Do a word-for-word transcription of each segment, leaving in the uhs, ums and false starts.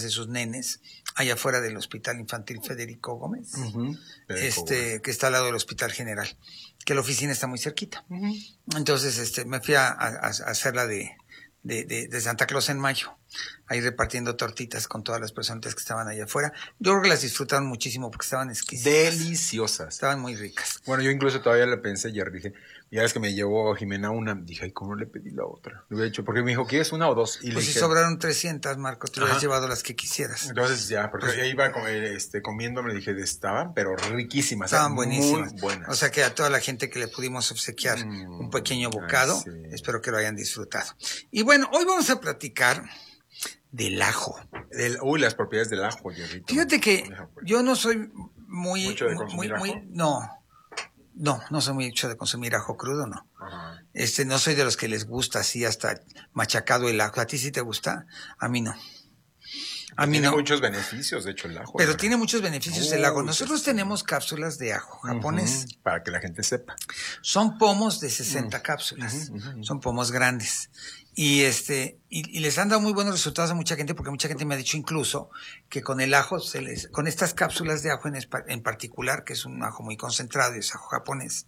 de sus nenes allá afuera del Hospital Infantil Federico Gómez, uh-huh. Federico este, Gómez. Que está al lado del Hospital General, que la oficina está muy cerquita. Uh-huh. Entonces, este, me fui a, a, a hacerla de, de, de, de Santa Claus en mayo, ahí repartiendo tortitas con todas las personas que estaban allá afuera. Yo creo que las disfrutaron muchísimo porque estaban exquisitas. Deliciosas. Estaban muy ricas. Bueno, yo incluso todavía le pensé ayer, dije, ya ves que me llevó Jimena una, dije, ay, ¿cómo le pedí la otra? Le hubiera hecho, porque me dijo, ¿quieres una o dos? Y pues le si dije, sobraron trescientas, Marco, te hubieras llevado las que quisieras. Entonces ya, porque pues, ya iba este, comiendo, me dije, estaban, pero riquísimas. Estaban ¿eh? buenísimas. Muy buenas. O sea que a toda la gente que le pudimos obsequiar mm, un pequeño bocado, ay, sí. Espero que lo hayan disfrutado. Y bueno, hoy vamos a platicar del ajo. Del, uy, las propiedades del ajo, Jerrito. Fíjate que yo no soy muy... ¿Mucho de consumir muy, ajo? Muy, no, no, no soy mucho de consumir ajo crudo, no. Ajá. Este, no soy de los que les gusta así hasta machacado el ajo. ¿A ti sí te gusta? A mí no. A mí tiene no. muchos beneficios, de hecho, el ajo. Pero ¿verdad? Tiene muchos beneficios uh, el ajo. Nosotros sí. tenemos cápsulas de ajo japonés. Uh-huh, para que la gente sepa. Son pomos de sesenta uh-huh, cápsulas. Uh-huh, uh-huh. Son pomos grandes. Y este y, y les han dado muy buenos resultados a mucha gente, porque mucha gente me ha dicho incluso que con el ajo, se les, con estas cápsulas de ajo en, en particular, que es un ajo muy concentrado y es ajo japonés,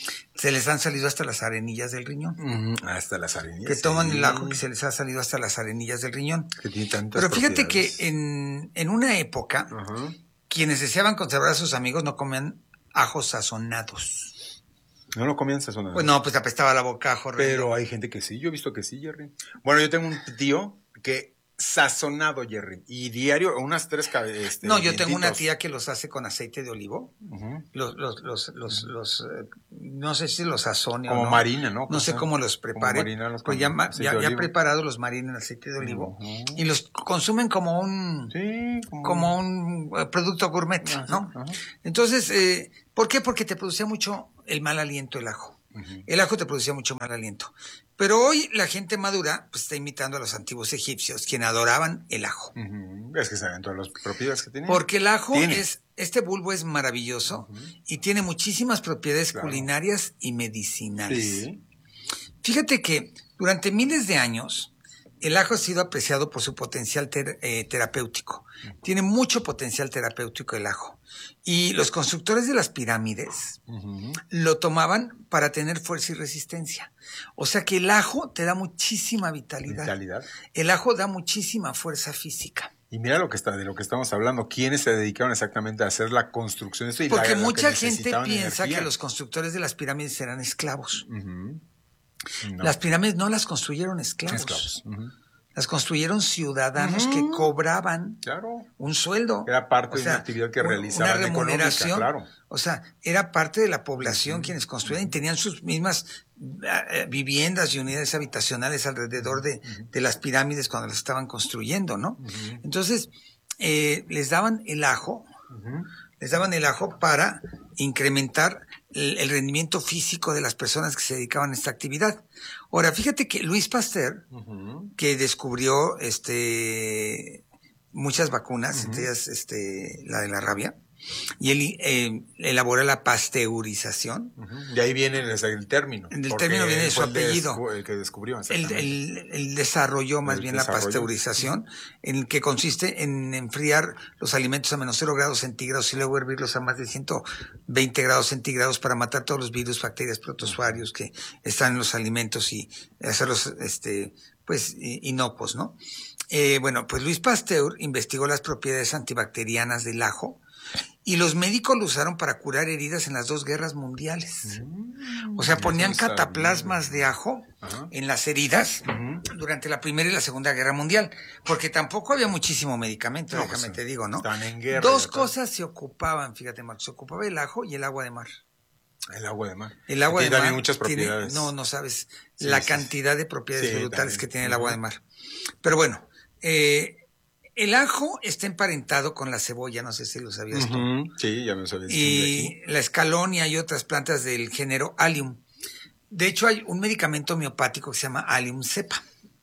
se les han salido hasta las arenillas del riñón. Uh-huh. Hasta las arenillas. Que toman sí. el ajo, que se les ha salido hasta las arenillas del riñón. Que tiene tantas Pero fíjate propiedades. que en, en una época, uh-huh. quienes deseaban conservar a sus amigos no comían ajos sazonados. ¿No lo comían sazonado? Pues no, pues apestaba la boca ajo. Pero hay gente que sí, yo he visto que sí, Jerry. Bueno, yo tengo un tío que sazonado, Jerry, y diario, unas tres cabezas. No, yo tengo una tía que los hace con aceite de olivo. Uh-huh. Los, los, los, los, los, eh, no sé si los sazone o no. Como marina, ¿no? No sé cómo los prepare. Marina, los pues ya, ya, ya preparados los marinan en aceite de olivo. Uh-huh. Y los consumen como un, sí, como, como un uh, producto gourmet, uh-huh, ¿no? Uh-huh. Entonces, eh, ¿por qué? Porque te producía mucho el mal aliento el ajo. Uh-huh. El ajo te producía mucho mal aliento. Pero hoy la gente madura pues está imitando a los antiguos egipcios, quienes adoraban el ajo. Uh-huh. Es que saben todas las propiedades que tiene. Porque el ajo ¿Tiene? es, este bulbo es maravilloso uh-huh. y tiene muchísimas propiedades claro. culinarias y medicinales. Sí. Fíjate que durante miles de años el ajo ha sido apreciado por su potencial ter, eh, terapéutico. Uh-huh. Tiene mucho potencial terapéutico el ajo. Y los constructores de las pirámides uh-huh. lo tomaban para tener fuerza y resistencia. O sea que el ajo te da muchísima vitalidad. Vitalidad. El ajo da muchísima fuerza física. Y mira lo que está, de lo que estamos hablando. ¿Quiénes se dedicaron exactamente a hacer la construcción de esto? Y Porque la, mucha gente piensa energía. que los constructores de las pirámides eran esclavos. Uh-huh. No. Las pirámides no las construyeron esclavos. esclavos. Uh-huh. Las construyeron ciudadanos uh-huh. que cobraban claro. un sueldo. Era parte o sea, de una actividad que realizaban una remuneración. Claro. O sea, era parte de la población uh-huh. quienes construían y tenían sus mismas uh, viviendas y unidades habitacionales alrededor de, uh-huh. de las pirámides cuando las estaban construyendo, ¿no? Uh-huh. Entonces, eh, les daban el ajo, uh-huh. les daban el ajo para incrementar el, el rendimiento físico de las personas que se dedicaban a esta actividad. Ahora, fíjate que Luis Pasteur, uh-huh. que descubrió este muchas vacunas, uh-huh. entre ellas este, la de la rabia, y él eh, elaboró la pasteurización. Uh-huh. De ahí viene el, el término. El término viene de su apellido. El, el que descubrió. Él, él, él desarrolló más el bien desarrollo. la pasteurización, en el que consiste en enfriar los alimentos a menos cero grados centígrados y luego hervirlos a más de ciento veinte grados centígrados para matar todos los virus, bacterias, protozoarios que están en los alimentos y hacerlos este, pues, inocuos, ¿no? Eh, bueno, pues Luis Pasteur investigó las propiedades antibacterianas del ajo, y los médicos lo usaron para curar heridas en las dos guerras mundiales. Mm, o sea, ponían cataplasmas de ajo Ajá. en las heridas uh-huh. durante la Primera y la Segunda Guerra Mundial, porque tampoco había muchísimo medicamento, no, déjame pues, te digo, ¿no? Están en guerra. Dos cosas se ocupaban, fíjate, Marcos, se ocupaba el ajo y el agua de mar. El agua de mar. El agua tiene de mar también muchas propiedades. Tiene, no, no sabes sí, la sí, cantidad de propiedades sí, brutales también. que tiene el agua uh-huh. de mar. Pero bueno, eh, el ajo está emparentado con la cebolla, no sé si lo sabías tú. Uh-huh. Sí, ya me sabías. Y la escalonia y otras plantas del género Allium. De hecho, hay un medicamento homeopático que se llama Allium cepa.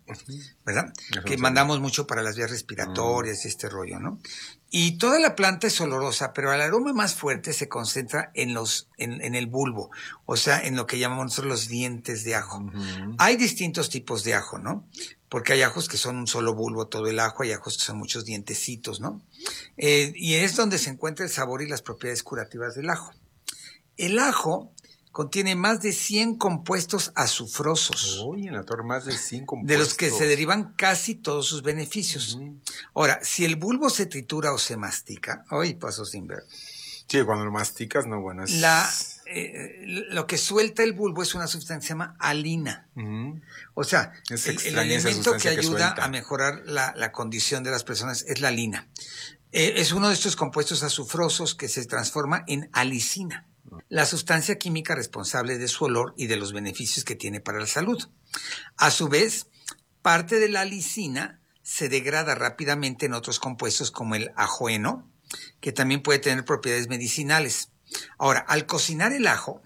¿verdad? Eso Que sí. mandamos mucho para las vías respiratorias y este rollo, ¿no? Y toda la planta es olorosa, pero el aroma más fuerte se concentra en los, en, en el bulbo, o sea, en lo que llamamos nosotros los dientes de ajo. Ujú. Hay distintos tipos de ajo, ¿no? Porque hay ajos que son un solo bulbo todo el ajo, hay ajos que son muchos dientecitos, ¿no? Eh, y es donde se encuentra el sabor y las propiedades curativas del ajo. El ajo contiene más de cien compuestos azufrosos, Uy, en la torre más de cinco de los que se derivan casi todos sus beneficios. Ujú. Ahora, si el bulbo se tritura o se mastica, hoy pasó sin ver, Sí, cuando lo masticas, no, bueno, es... la, eh, lo que suelta el bulbo es una sustancia que se llama alina. Ujú. O sea, Es el, el extraña esa elemento que sustancia que ayuda suelta. a mejorar la, la condición de las personas es la alina. Eh, es uno de estos compuestos azufrosos que se transforma en alicina, la sustancia química responsable de su olor y de los beneficios que tiene para la salud. A su vez, parte de la alicina se degrada rápidamente en otros compuestos como el ajoeno, que también puede tener propiedades medicinales. Ahora, al cocinar el ajo,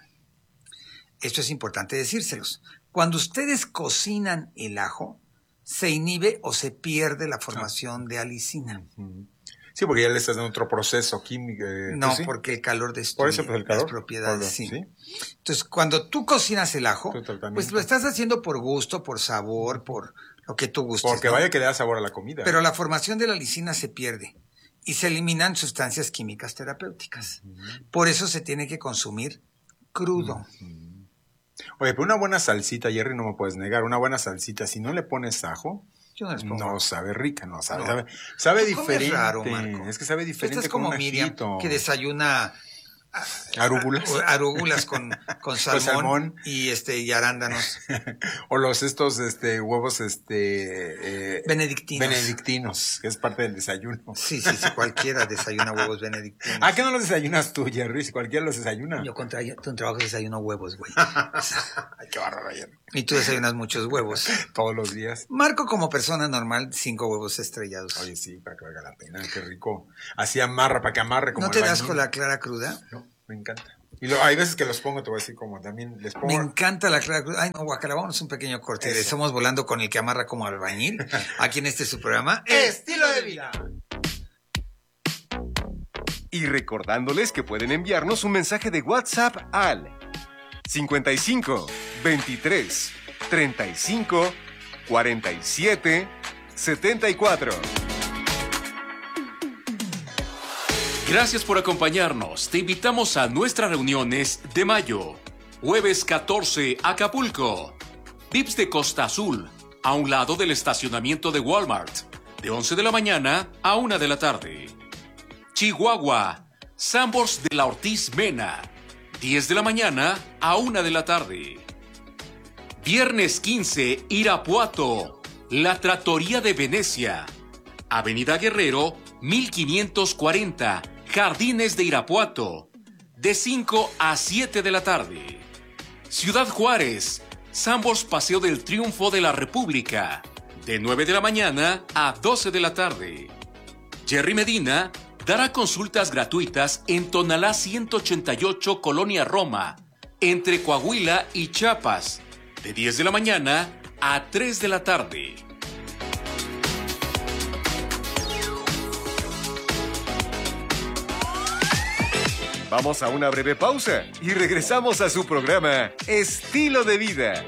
esto es importante decírselos, cuando ustedes cocinan el ajo, se inhibe o se pierde la formación de alicina. Ujú. Sí, porque ya le estás dando otro proceso químico. eh, No, pues sí. porque el calor destruye Por eso, pues, el calor. las propiedades. Por- Sí. ¿sí? Entonces, cuando tú cocinas el ajo, Tu tratamiento. pues lo estás haciendo por gusto, por sabor, por lo que tú gustes. Porque ¿no? vaya que le da sabor a la comida. Pero la formación de la lisina se pierde y se eliminan sustancias químicas terapéuticas. Por eso se tiene que consumir crudo. Oye, pero una buena salsita, Jerry, no me puedes negar. Una buena salsita, si no le pones ajo, Yo no les pongo. no sabe rica, no sabe. No. Sabe, sabe Tú comes diferente. raro, Marco. Es que sabe Tú diferente estás con como un Miriam, ajito. que desayuna Arúgulas. arúgulas con, con salmón, salmón. y este y arándanos O los estos este huevos este eh, benedictinos. benedictinos, que es parte del desayuno. Sí, sí, sí, cualquiera desayuna huevos benedictinos. ¿A qué no los desayunas tú, Jerry? Si cualquiera los desayuna. Yo contra tú en trabajo desayuno huevos, güey. Ay, qué bárbaro, Jerry. Y tú desayunas muchos huevos. Todos los días. Marco, como persona normal, cinco huevos estrellados. Oye, sí, para que valga la pena, qué rico. Así amarra, para que amarre como ¿No te das albañil. con la clara cruda? No, me encanta. Y lo, hay veces que los pongo, te voy a decir como también les pongo. Me encanta la clara cruda. Ay, no, guacala, vámonos un pequeño corte. Eso. Estamos volando con el que amarra como albañil. Aquí en este su programa. Estilo de vida. Y recordándoles que pueden enviarnos un mensaje de WhatsApp al cincuenta y cinco, veintitrés, treinta y cinco, cuarenta y siete, setenta y cuatro. Gracias por acompañarnos. Te invitamos a nuestras reuniones de mayo. Jueves catorce, Acapulco. Vips de Costa Azul, a un lado del estacionamiento de Walmart, de once de la mañana a una de la tarde. Chihuahua, Sambors de la Ortiz Mena, diez de la mañana a una de la tarde. Viernes quince, Irapuato, La Trattoria de Venecia, Avenida Guerrero, mil quinientos cuarenta, Jardines de Irapuato, de cinco a siete de la tarde. Ciudad Juárez, Sambors Paseo del Triunfo de la República, de nueve de la mañana a doce de la tarde. Jerry Medina dará consultas gratuitas en Tonalá ciento ochenta y ocho, Colonia Roma, entre Coahuila y Chiapas, de diez de la mañana a tres de la tarde. Vamos a una breve pausa y regresamos a su programa Estilo de Vida.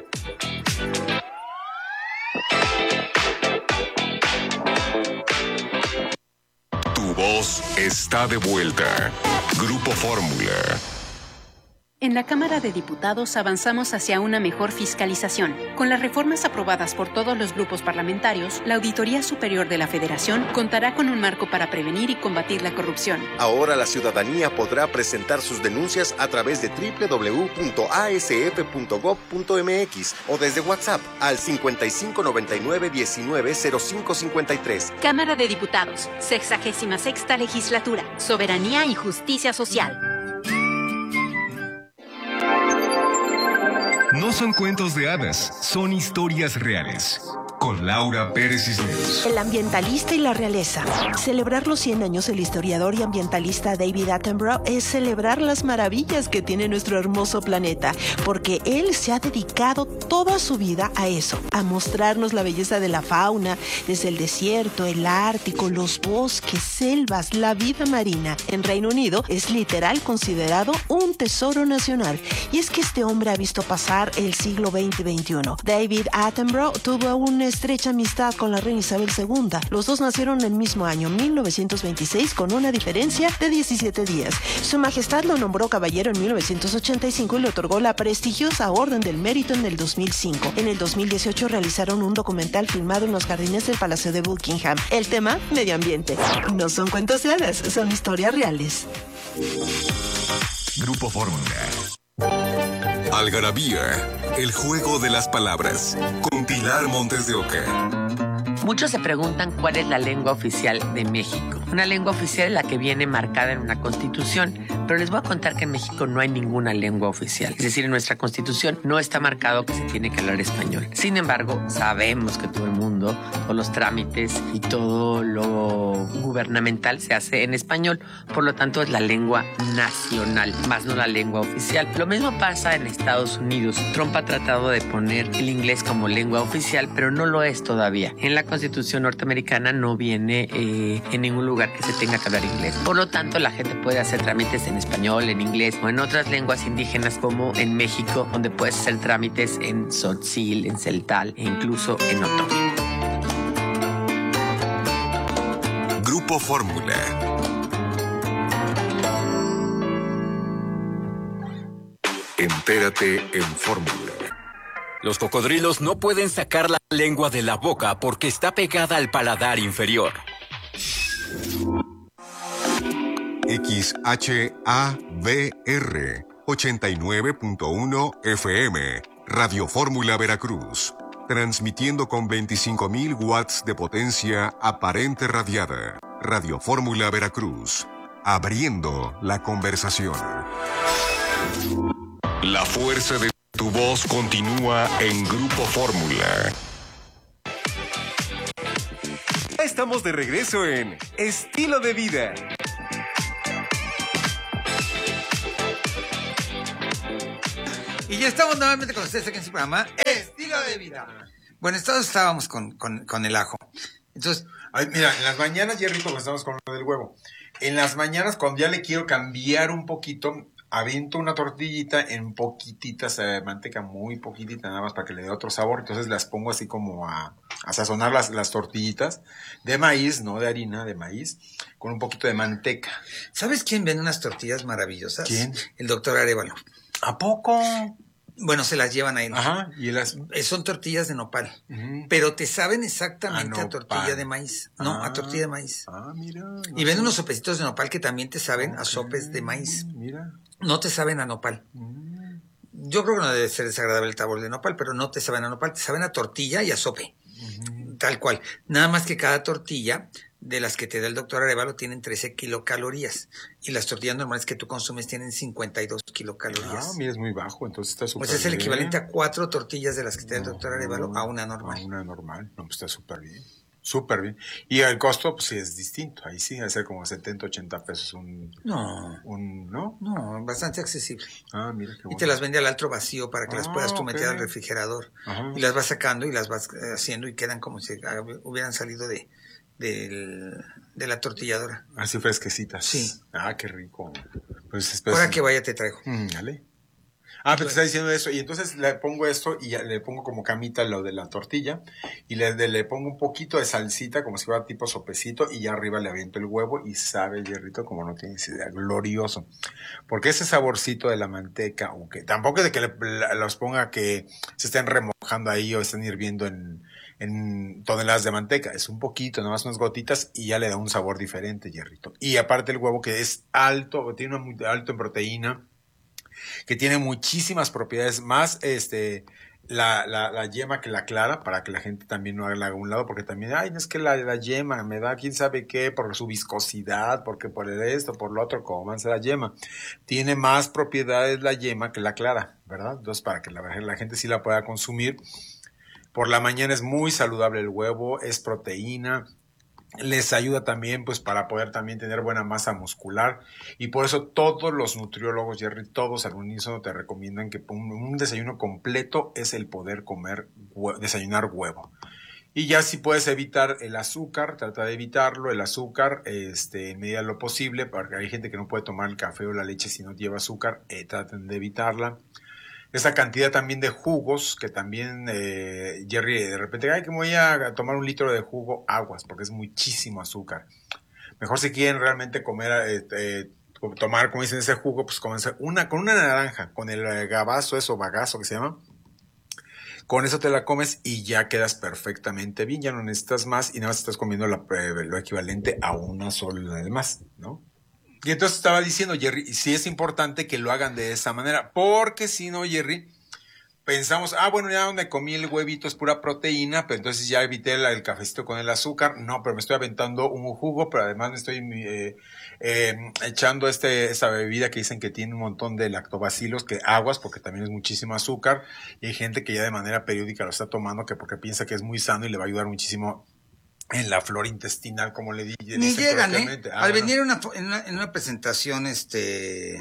Tu voz está de vuelta. Grupo Fórmula. En la Cámara de Diputados avanzamos hacia una mejor fiscalización. Con las reformas aprobadas por todos los grupos parlamentarios, la Auditoría Superior de la Federación contará con un marco para prevenir y combatir la corrupción. Ahora la ciudadanía podrá presentar sus denuncias a través de doble u doble u doble u punto a s f punto gob punto m x o desde WhatsApp al cincuenta y cinco noventa y nueve diecinueve cero cinco cincuenta y tres. Cámara de Diputados, sexagésima sexta Legislatura, Soberanía y Justicia Social. No son cuentos de hadas, son historias reales. con Laura Pérez Cisneros. El ambientalista y la realeza. Celebrar los cien años del historiador y ambientalista David Attenborough es celebrar las maravillas que tiene nuestro hermoso planeta, porque él se ha dedicado toda su vida a eso, a mostrarnos la belleza de la fauna, desde el desierto, el Ártico, los bosques, selvas, la vida marina. En Reino Unido es literal considerado un tesoro nacional. Y es que este hombre ha visto pasar el siglo veinte y veintiuno. David Attenborough tuvo una estrecha amistad con la reina Isabel segunda. Los dos nacieron el mismo año, mil novecientos veintiséis, con una diferencia de diecisiete días. Su Majestad lo nombró caballero en mil novecientos ochenta y cinco y le otorgó la prestigiosa Orden del Mérito en el dos mil cinco. En el dos mil dieciocho realizaron un documental filmado en los jardines del Palacio de Buckingham. El tema, medio ambiente. No son cuentos de hadas, son historias reales. Grupo Fórmula. Algarabía, el juego de las palabras, con Pilar Montes de Oca. Muchos se preguntan cuál es la lengua oficial de México. Una lengua oficial es la que viene marcada en una constitución, pero les voy a contar que en México no hay ninguna lengua oficial. Es decir, en nuestra constitución no está marcado que se tiene que hablar español. Sin embargo, sabemos que todo el mundo, todos los trámites y todo lo gubernamental se hace en español. Por lo tanto, es la lengua nacional, más no la lengua oficial. Lo mismo pasa en Estados Unidos. Trump ha tratado de poner el inglés como lengua oficial, pero no lo es todavía. En la Constitución norteamericana no viene eh, en ningún lugar que se tenga que hablar inglés. Por lo tanto, la gente puede hacer trámites en español, en inglés o en otras lenguas indígenas, como en México, donde puedes hacer trámites en tzotzil, en celtal e incluso en otomí. Grupo Fórmula. Entérate en Fórmula. Los cocodrilos no pueden sacar la lengua de la boca porque está pegada al paladar inferior. X H A V R ochenta y nueve punto uno F M, Radio Fórmula Veracruz, transmitiendo con veinticinco mil watts de potencia aparente radiada. Radio Fórmula Veracruz, abriendo la conversación. La fuerza de tu voz continúa en Grupo Fórmula. Estamos de regreso en Estilo de Vida. Y ya estamos nuevamente con ustedes aquí en su programa Estilo de Vida. Bueno, todos estábamos con, con, con el ajo. Entonces, ay, mira, en las mañanas, Jerry, cuando estamos con lo del huevo, en las mañanas, cuando ya le quiero cambiar un poquito, aviento una tortillita en poquititas de manteca, muy poquitita, nada más para que le dé otro sabor. Entonces las pongo así como a, a sazonar las, las tortillitas de maíz, no de harina, de maíz, con un poquito de manteca. ¿Sabes quién vende unas tortillas maravillosas? ¿Quién? El doctor Arévalo. ¿A poco? Bueno, se las llevan a él. Ajá, y las... Son tortillas de nopal, uh-huh. pero te saben exactamente a, a tortilla de maíz. No, ah, a tortilla de maíz. Ah, mira. No y venden sé. unos sopecitos de nopal que también te saben okay. a sopes de maíz. Mira. No te saben a nopal. Uh-huh. Yo creo que no debe ser desagradable el sabor de nopal, pero no te saben a nopal, te saben a tortilla y a sope. Uh-huh. Tal cual. Nada más que cada tortilla de las que te da el doctor Arévalo tienen trece kilocalorías y las tortillas normales que tú consumes tienen cincuenta y dos kilocalorías. Ah, mira, es muy bajo, entonces está súper bien. Pues es el equivalente a cuatro tortillas de las que te da el doctor Arévalo no, a una normal. A una normal, no, pues está súper bien, súper bien. Y el costo, pues sí, es distinto, ahí sí, va a ser como setenta, ochenta pesos un... No. Un, ¿no? No, bastante accesible. Ah, mira qué bueno. Y te las vende al altro vacío para que ah, las puedas tú okay. meter al refrigerador. Ajá. Y las vas sacando y las vas haciendo y quedan como si hubieran salido de... Del, de la tortilladora. Así fresquecitas. Sí. Ah, qué rico. Pues ahora que vaya te traigo. Mm, dale. Ah, pero te está diciendo eso. Y entonces le pongo esto y ya le pongo como camita lo de la tortilla. Y le, le pongo un poquito de salsita, como si fuera tipo sopecito. Y ya arriba le aviento el huevo y sabe el hierrito como no tienes idea. Glorioso. Porque ese saborcito de la manteca, aunque tampoco es de que le, los ponga que se estén remojando ahí o estén hirviendo en... en toneladas de manteca, es un poquito, nada más unas gotitas y ya le da un sabor diferente, hierrito. Y aparte el huevo que es alto, tiene muy alto en proteína, que tiene muchísimas propiedades, más este la, la, la yema que la clara, para que la gente también no la haga a un lado, porque también, ay, no es que la, la yema me da quién sabe qué, por su viscosidad, porque por el esto, por lo otro, cómanse la yema. Tiene más propiedades la yema que la clara, ¿verdad? Entonces, para que la, la gente sí la pueda consumir, Por la mañana es muy saludable el huevo, es proteína. Les ayuda también pues para poder también tener buena masa muscular y por eso todos los nutriólogos, Jerry, todos al unísono te recomiendan que un, un desayuno completo es el poder comer, hue- desayunar huevo. Y ya si puedes evitar el azúcar, trata de evitarlo, el azúcar este, en medida de lo posible, porque hay gente que no puede tomar el café o la leche si no lleva azúcar, eh, traten de evitarla. Esa cantidad también de jugos, que también, eh, Jerry, de repente, ay, que me voy a tomar un litro de jugo, aguas, porque es muchísimo azúcar. Mejor si quieren realmente comer, eh, eh, tomar, como dicen, ese jugo, pues comenzar una, con una naranja, con el eh, gabazo, eso, bagazo que se llama. Con eso te la comes y ya quedas perfectamente bien, ya no necesitas más y nada más estás comiendo la, eh, lo equivalente a una sola de más, ¿no? Y entonces estaba diciendo, Jerry, sí es importante que lo hagan de esa manera, porque si no, Jerry, pensamos, ah, bueno, ya me comí el huevito, es pura proteína, pero entonces ya evité el, el cafecito con el azúcar. No, pero me estoy aventando un jugo, pero además me estoy eh, eh, echando este, esta bebida que dicen que tiene un montón de lactobacilos, que aguas, porque también es muchísimo azúcar, y hay gente que ya de manera periódica lo está tomando, que porque piensa que es muy sano y le va a ayudar muchísimo en la flora intestinal, como le dije. Ni llegan, ¿eh? Ah, Al bueno. venir una, en, una, en una presentación este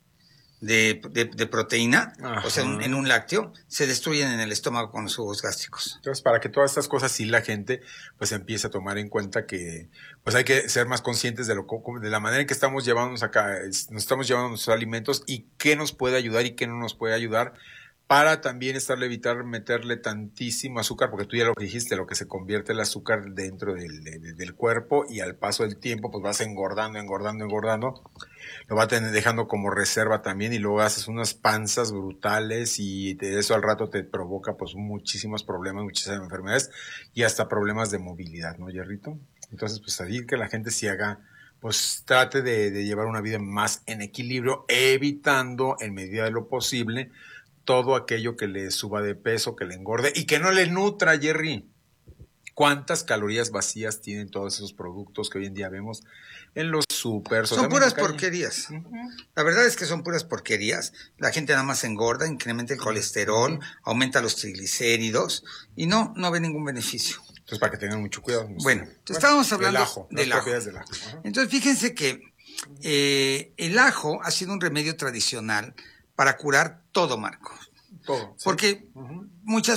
de, de, de proteína, Ajá. o sea, en, en un lácteo, se destruyen en el estómago con los jugos gástricos. Entonces, para que todas estas cosas sí la gente pues empiece a tomar en cuenta que pues hay que ser más conscientes de lo de la manera en que estamos llevándonos acá, nos estamos llevando nuestros alimentos y qué nos puede ayudar y qué no nos puede ayudar, para también estarle evitar meterle tantísimo azúcar, porque tú ya lo que dijiste, lo que se convierte el azúcar dentro del, del, del cuerpo y al paso del tiempo pues vas engordando, engordando, engordando, lo va a tener dejando como reserva también y luego haces unas panzas brutales y de eso al rato te provoca pues muchísimos problemas, muchísimas enfermedades y hasta problemas de movilidad, ¿no, Jerrito? Entonces pues así que la gente sí haga, pues trate de, de llevar una vida más en equilibrio, evitando en medida de lo posible todo aquello que le suba de peso, que le engorde y que no le nutra, Jerry. ¿Cuántas calorías vacías tienen todos esos productos que hoy en día vemos en los súper? Son puras porquerías. Uh-huh. La verdad es que son puras porquerías. La gente nada más engorda, incrementa el colesterol, uh-huh. aumenta los triglicéridos y no, no ve ningún beneficio. Entonces, para que tengan mucho cuidado. No bueno, bueno, estábamos hablando del ajo. Del ajo. Del ajo. Uh-huh. Entonces, fíjense que eh, el ajo ha sido un remedio tradicional para curar todo, Marco. Todo. Porque sí. uh-huh. muchas